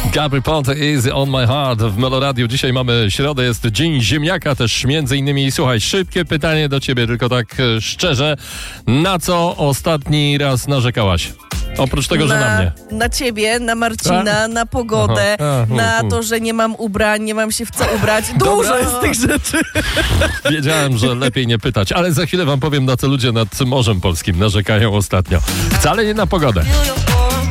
Gabry Ponte, Easy on my heart w Meloradiu. Dzisiaj mamy środę, jest Dzień Ziemniaka też między innymi. Słuchaj, szybkie pytanie do ciebie, tylko tak szczerze. Na co ostatni raz narzekałaś? Oprócz tego, że na mnie. Na ciebie, na Marcina, na pogodę, na to, że nie mam ubrań, nie mam się w co ubrać. Dużo jest tych rzeczy. Wiedziałem, że lepiej nie pytać, ale za chwilę wam powiem, na co ludzie nad Morzem Polskim narzekają ostatnio. Wcale nie na pogodę.